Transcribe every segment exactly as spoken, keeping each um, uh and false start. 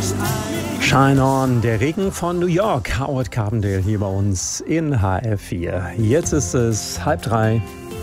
Shine On, der Regen von New York. Howard Carpendale hier bei uns in H R vier. Jetzt ist es halb drei.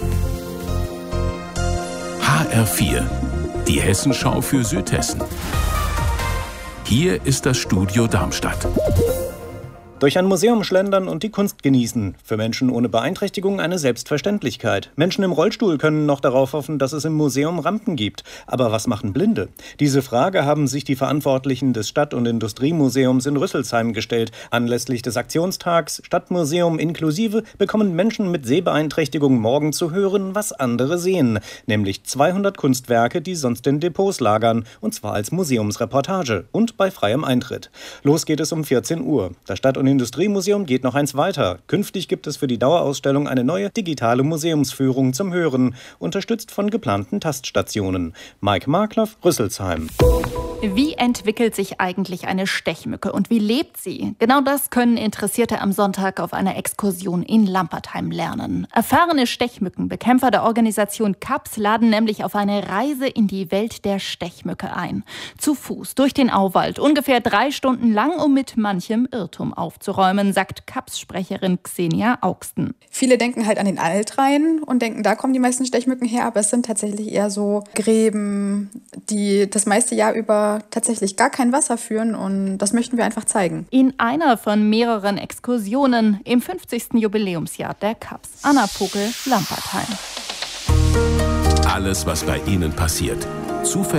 H R vier, die Hessenschau für Südhessen. Hier ist das Studio Darmstadt. Durch ein Museum schlendern und die Kunst genießen. Für Menschen ohne Beeinträchtigung eine Selbstverständlichkeit. Menschen im Rollstuhl können noch darauf hoffen, dass es im Museum Rampen gibt. Aber was machen Blinde? Diese Frage haben sich die Verantwortlichen des Stadt- und Industriemuseums in Rüsselsheim gestellt. Anlässlich des Aktionstags Stadtmuseum inklusive bekommen Menschen mit Sehbeeinträchtigung morgen zu hören, was andere sehen. Nämlich zweihundert Kunstwerke, die sonst in Depots lagern. Und zwar als Museumsreportage und bei freiem Eintritt. Los geht es um vierzehn Uhr. Das Stadt- und Industriemuseum geht noch eins weiter. Künftig gibt es für die Dauerausstellung eine neue digitale Museumsführung zum Hören, unterstützt von geplanten Taststationen. Mike Markloff, Rüsselsheim. Wie entwickelt sich eigentlich eine Stechmücke und wie lebt sie? Genau das können Interessierte am Sonntag auf einer Exkursion in Lampertheim lernen. Erfahrene Stechmückenbekämpfer der Organisation C A P S laden nämlich auf eine Reise in die Welt der Stechmücke ein. Zu Fuß durch den Auwald, ungefähr drei Stunden lang, um mit manchem Irrtum aufzuräumen, sagt C A P S-Sprecherin Xenia Augsten. Viele denken halt an den Altrhein und denken, da kommen die meisten Stechmücken her, aber es sind tatsächlich eher so Gräben, die das meiste Jahr über tatsächlich gar kein Wasser führen, und das möchten wir einfach zeigen. In einer von mehreren Exkursionen im fünfzigsten Jubiläumsjahr der C A P S. Anna Pockel, Lampertheim. Alles, was bei Ihnen passiert. Zufällig